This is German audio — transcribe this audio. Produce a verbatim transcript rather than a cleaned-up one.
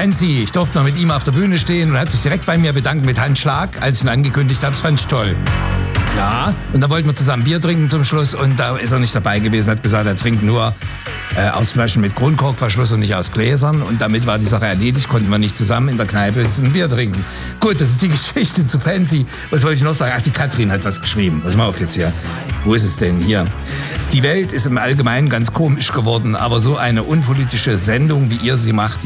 Fancy, ich durfte noch mit ihm auf der Bühne stehen und hat sich direkt bei mir bedankt mit Handschlag, als ich ihn angekündigt habe. Das fand ich toll. Ja, und dann wollten wir zusammen Bier trinken zum Schluss und da ist er nicht dabei gewesen, hat gesagt, er trinkt nur äh, aus Flaschen mit Kronkorkverschluss und nicht aus Gläsern und damit war die Sache erledigt, konnten wir nicht zusammen in der Kneipe ein Bier trinken. Gut, das ist die Geschichte zu Fancy. Was wollte ich noch sagen? Ach, die Katrin hat was geschrieben. Pass mal auf jetzt hier. Wo ist es denn? Hier. Die Welt ist im Allgemeinen ganz komisch geworden, aber so eine unpolitische Sendung, wie ihr sie macht,